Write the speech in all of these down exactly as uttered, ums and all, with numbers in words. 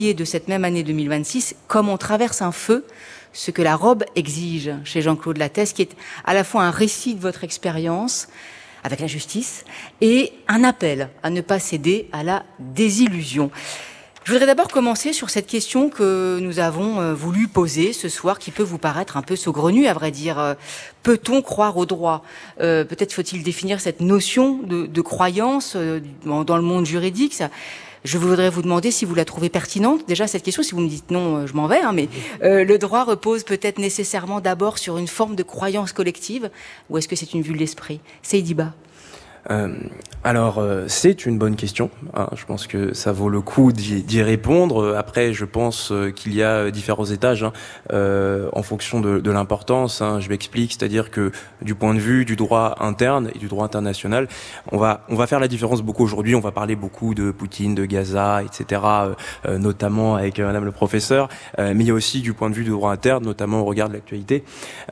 de cette même année deux mille vingt-six, Comme on traverse un feu, ce que la robe exige, chez Jean-Claude Lattès, qui est à la fois un récit de votre expérience avec la justice et un appel à ne pas céder à la désillusion. Je voudrais d'abord commencer sur cette question que nous avons voulu poser ce soir, qui peut vous paraître un peu saugrenue, à vrai dire. Peut-on croire au droit ? euh, Peut-être faut-il définir cette notion de, de croyance euh, dans, dans le monde juridique. Ça, je voudrais vous demander si vous la trouvez pertinente. Déjà, cette question, si vous me dites non, je m'en vais. Hein, mais euh, le droit repose peut-être nécessairement d'abord sur une forme de croyance collective, ou est-ce que c'est une vue de l'esprit ? Seydi Ba. Euh, alors, euh, c'est une bonne question. Hein, je pense que ça vaut le coup d'y, d'y répondre. Après, je pense euh, qu'il y a différents étages hein, euh, en fonction de, de l'importance. Hein, je m'explique, c'est-à-dire que du point de vue du droit interne et du droit international, on va on va faire la différence beaucoup aujourd'hui. On va parler beaucoup de Poutine, de Gaza, et cetera. Euh, euh, notamment avec euh, Madame le professeur. Euh, mais il y a aussi du point de vue du droit interne, notamment au regard de l'actualité.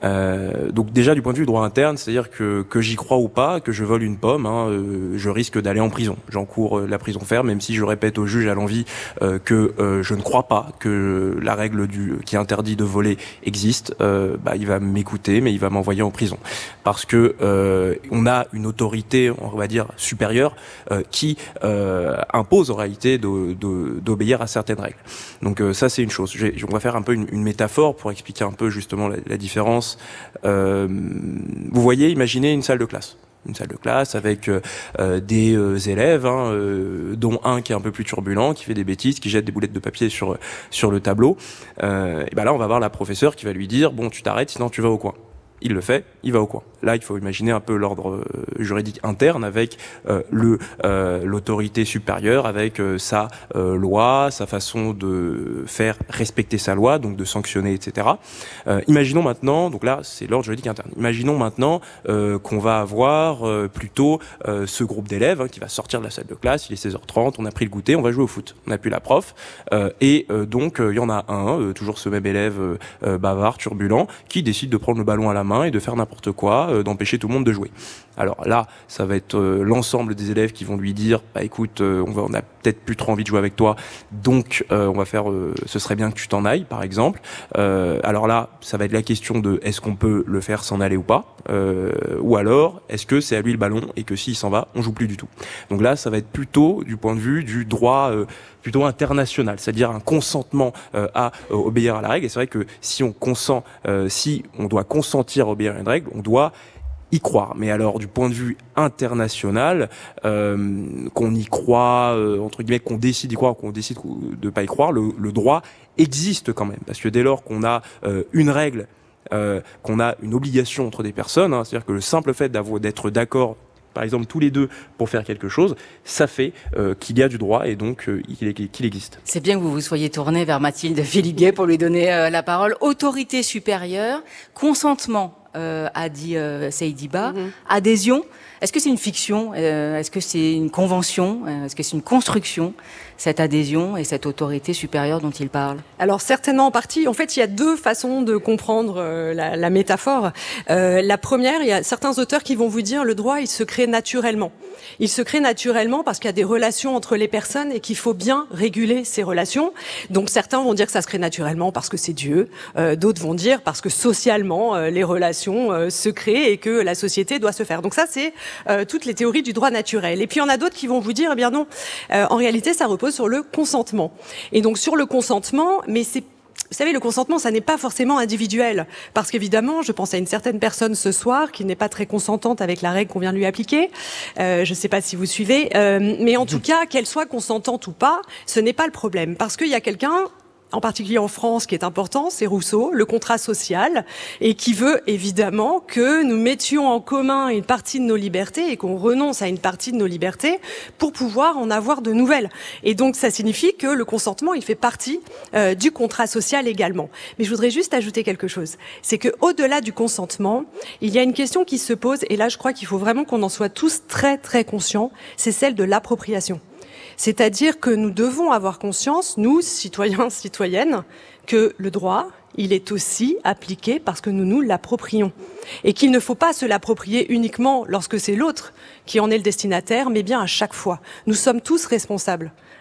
Euh, donc déjà du point de vue du droit interne, c'est-à-dire que que j'y crois ou pas, que je vole une pomme. Hein, euh, je risque d'aller en prison. J'encours euh, la prison ferme, même si je répète au juge à l'envi euh, que euh, je ne crois pas que la règle du qui interdit de voler existe. Euh, bah, il va m'écouter, mais il va m'envoyer en prison parce que euh, on a une autorité, on va dire supérieure, euh, qui euh, impose en réalité de, de, d'obéir à certaines règles. Donc euh, ça c'est une chose. J'ai, on va faire un peu une, une métaphore pour expliquer un peu justement la, la différence. Euh, vous voyez, imaginez une salle de classe. Une salle de classe avec euh, des euh, élèves, hein, euh, dont un qui est un peu plus turbulent, qui fait des bêtises, qui jette des boulettes de papier sur sur le tableau. Euh, et ben là, on va voir la professeure qui va lui dire bon, tu t'arrêtes, sinon tu vas au coin. Il le fait, il va au coin. Là, il faut imaginer un peu l'ordre euh, juridique interne avec euh, le euh, l'autorité supérieure, avec euh, sa euh, loi, sa façon de faire respecter sa loi, donc de sanctionner, et cetera. Euh, imaginons maintenant, donc là, c'est l'ordre juridique interne. Imaginons maintenant euh, qu'on va avoir euh, plutôt euh, ce groupe d'élèves hein, qui va sortir de la salle de classe. Il est seize heures trente, on a pris le goûter, on va jouer au foot. On n'a plus la prof, euh, et euh, donc il euh, y en a un, euh, toujours ce même élève euh, bavard, turbulent, qui décide de prendre le ballon à la main et de faire n'importe quoi, euh, d'empêcher tout le monde de jouer. Alors là, ça va être euh, l'ensemble des élèves qui vont lui dire bah écoute, euh, on va on a peut-être plus trop envie de jouer avec toi, donc euh, on va faire euh, ce serait bien que tu t'en ailles par exemple. Euh, alors là, ça va être la question de est-ce qu'on peut le faire s'en aller ou pas, euh, ou alors est-ce que c'est à lui le ballon et que s'il s'en va, on joue plus du tout. Donc là, ça va être plutôt du point de vue du droit euh, plutôt international, c'est-à-dire un consentement euh, à euh, obéir à la règle. Et c'est vrai que si on consent, euh, si on doit consentir à obéir à une règle, on doit y croire. Mais alors, du point de vue international, euh, qu'on y croit, euh, entre guillemets, qu'on décide d'y croire, qu'on décide de pas y croire, le, le droit existe quand même. Parce que dès lors qu'on a euh, une règle, euh, qu'on a une obligation entre des personnes, hein, c'est-à-dire que le simple fait d'avoir, d'être d'accord, par exemple tous les deux pour faire quelque chose, ça fait euh, qu'il y a du droit et donc euh, qu'il existe. C'est bien que vous vous soyez tourné vers Mathilde Féliguet pour lui donner euh, la parole. Autorité supérieure, consentement, euh, a dit euh, Seydi Ba, mm-hmm. Adhésion. Est-ce que c'est une fiction ? euh, Est-ce que c'est une convention ? euh, Est-ce que c'est une construction, cette adhésion et cette autorité supérieure dont il parle ? Alors certainement en partie. En fait, il y a deux façons de comprendre euh, la, la métaphore. Euh, la première, il y a certains auteurs qui vont vous dire le droit, il se crée naturellement. Il se crée naturellement parce qu'il y a des relations entre les personnes et qu'il faut bien réguler ces relations. Donc certains vont dire que ça se crée naturellement parce que c'est Dieu. Euh, d'autres vont dire parce que socialement, euh, les relations euh, se créent et que la société doit se faire. Donc ça, c'est euh, toutes les théories du droit naturel. Et puis il y en a d'autres qui vont vous dire, eh bien non, euh, en réalité, ça repose sur le consentement. Et donc sur le consentement, mais c'est Vous savez, le consentement, ça n'est pas forcément individuel. Parce qu'évidemment, je pense à une certaine personne ce soir qui n'est pas très consentante avec la règle qu'on vient de lui appliquer. Euh, je ne sais pas si vous suivez. Euh, mais en tout cas, qu'elle soit consentante ou pas, ce n'est pas le problème. Parce qu'il y a quelqu'un, en particulier en France, qui est important, c'est Rousseau, le contrat social, et qui veut évidemment que nous mettions en commun une partie de nos libertés et qu'on renonce à une partie de nos libertés pour pouvoir en avoir de nouvelles. Et donc ça signifie que le consentement, il fait partie euh, du contrat social également. Mais je voudrais juste ajouter quelque chose. C'est que au-delà du consentement, il y a une question qui se pose, et là je crois qu'il faut vraiment qu'on en soit tous très très conscients, c'est celle de l'appropriation. C'est-à-dire que nous devons avoir conscience, nous, citoyens, citoyennes, que le droit, il est aussi appliqué parce que nous nous l'approprions. Et qu'il ne faut pas se l'approprier uniquement lorsque c'est l'autre qui en est le destinataire, mais bien à chaque fois. Nous sommes tous responsables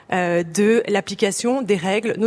euh, de l'application des règles,